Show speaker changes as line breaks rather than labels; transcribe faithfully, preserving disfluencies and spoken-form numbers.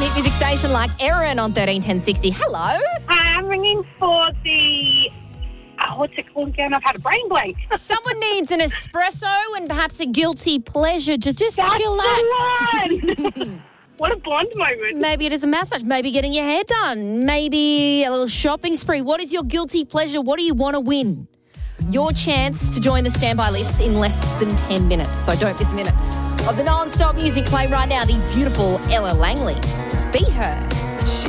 hit music station like Erin on thirteen ten sixty. Hello.
Hi, I'm ringing for the... Oh, what's it called again? I've had a brain blank.
Someone needs an espresso and perhaps a guilty pleasure. Just, just
That's
chillax.
the one. What a blonde moment.
Maybe it is a massage. Maybe getting your hair done. Maybe a little shopping spree. What is your guilty pleasure? What do you want to win? Your chance to join the standby list in less than ten minutes. So don't miss a minute of the non-stop music play right now. The beautiful Ella Langley. Let's Be Her.